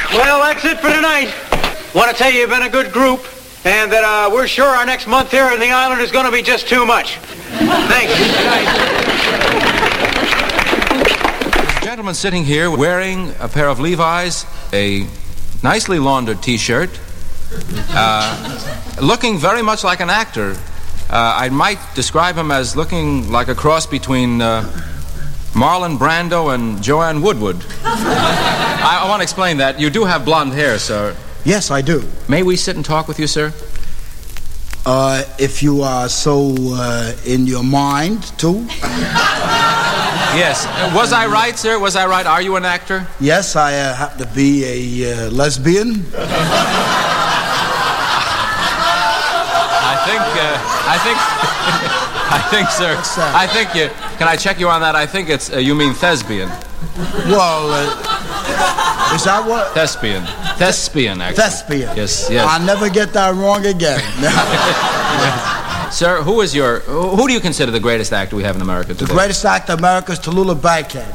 Well, that's it for tonight. Want to tell you you've been a good group, and that we're sure our next month here on the island is going to be just too much. Thanks. Good night. There's a gentleman sitting here wearing a pair of Levi's, a nicely laundered T-shirt, looking very much like an actor. I might describe him as looking like a cross between Marlon Brando and Joanne Woodward. I want to explain that. You do have blonde hair, sir. Yes, I do. May we sit and talk with you, sir? If you are so in your mind, too. Yes. Was I right, sir? Was I right? Are you an actor? Yes, I happen to be a lesbian. I think, sir. I think you. Can I check you on that? I think it's. You mean thespian. Well, is that what? Thespian, actually. Thespian. Yes. I'll never get that wrong again. Sir, who do you consider the greatest actor we have in America today? The greatest actor in America is Tallulah Bankhead.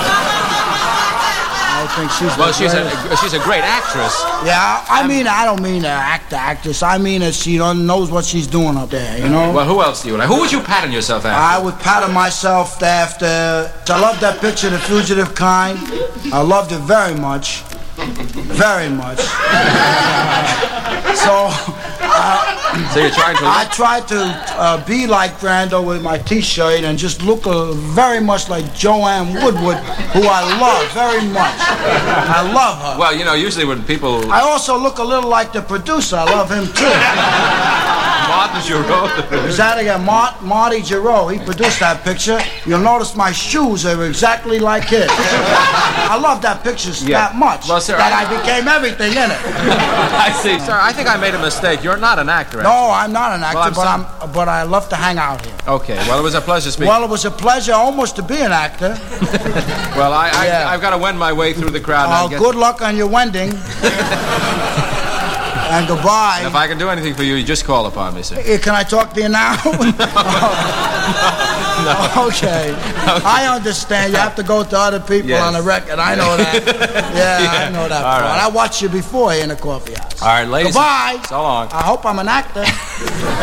I think she's a great actress. Yeah, I don't mean actress. I mean that she knows what she's doing up there, you know? Well, who else do you like? Who would you pattern yourself after? I would pattern myself after... I love that picture, The Fugitive Kind. I loved it very much. Very much. So you're trying to... I tried to be like Brando with my T-shirt and just look very much like Joanne Woodward, who I love very much. I love her. Well, you know, usually when people... I also look a little like the producer. I love him, too. Martin Giraud. Is that again? Marty Giraud. He produced that picture. You'll notice my shoes are exactly like his. I love that picture that much. Well, sir, that I became everything in it. I see. Sir, I think I made a mistake. You're not an actor, actually. No, I'm not an actor, but I love to hang out here. Okay, well, it was a pleasure speaking. Well, it was a pleasure almost to be an actor. Well, I've got to wend my way through the crowd. Good luck on your wending. And goodbye. And if I can do anything for you, you just call upon me, sir. Can I talk to you now? No. Okay. I understand. You have to go to other people on the record. I know that. Yeah, I know that. All right. I watched you before in the coffee house. All right, ladies. Goodbye. So long. I hope I'm an actor.